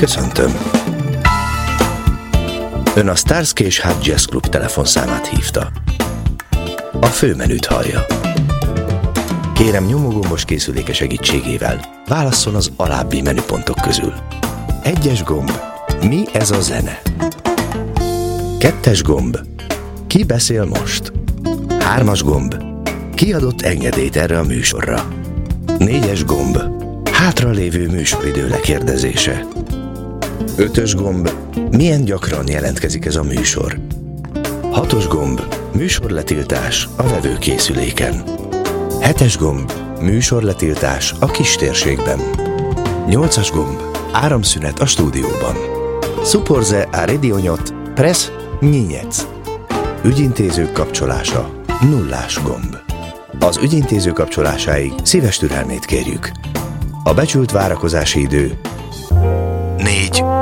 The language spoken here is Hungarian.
Köszöntöm. Ön a Starsky és Hutch Jazz Club telefonszámát hívta. A főmenüt hallja. Kérem, nyomógombos készüléke segítségével válasszon az alábbi menüpontok közül. 1-es gomb. Mi ez a zene? 2-es gomb. Ki beszél most? 3-as gomb. Ki adott engedélyt erre a műsorra? 4-es gomb. Hátralévő műsoridő lekérdezése. 5-ös gomb. Milyen gyakran jelentkezik ez a műsor? 6-os gomb. Műsorletiltás a vevőkészüléken. 7-es gomb. Műsorletiltás a kistérségben. 8-as gomb. Áramszünet a stúdióban. Supporze a radionyot, press nyínyec. Ügyintézők kapcsolása. 0-ás gomb. Az ügyintéző kapcsolásáig szíves türelmét kérjük. A becsült várakozási idő 4